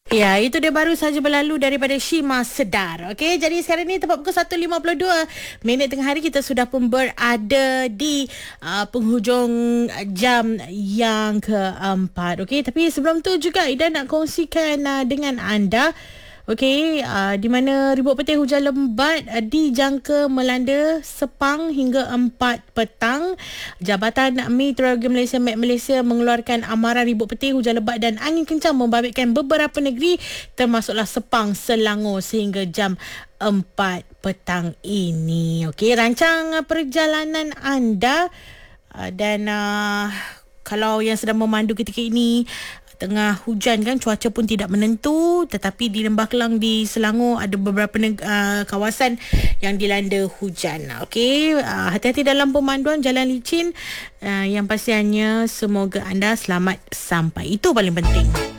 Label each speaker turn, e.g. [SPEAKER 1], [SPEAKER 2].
[SPEAKER 1] Ya, itu dia baru saja berlalu daripada Shima Sedar. Okey, jadi sekarang ni tepat pukul 1.52 minit tengah hari, kita sudah pun berada di penghujung jam yang keempat. Okey, tapi sebelum tu juga Ida nak kongsikan dengan anda. Okey, di mana ribut petir hujan lembat dijangka melanda Sepang hingga 4 petang. Jabatan Meteorologi Malaysia Met Malaysia mengeluarkan amaran ribut petir hujan lebat dan angin kencang membabitkan beberapa negeri termasuklah Sepang, Selangor sehingga jam 4 petang ini. Okey, rancang perjalanan anda dan kalau yang sedang memandu ketika ini tengah hujan kan, cuaca pun tidak menentu, tetapi di Lembah Kelang di Selangor ada beberapa kawasan yang dilanda hujan. Okey, hati-hati dalam pemanduan, jalan licin, yang pastinya semoga anda selamat sampai, itu paling penting.